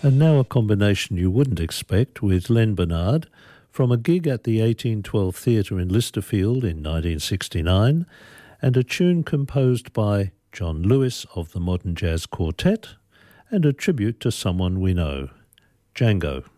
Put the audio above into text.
And now a combination you wouldn't expect with Len Bernard from a gig at the 1812 Theatre in Listerfield in 1969 and a tune composed by John Lewis of the Modern Jazz Quartet and a tribute to someone we know, Django.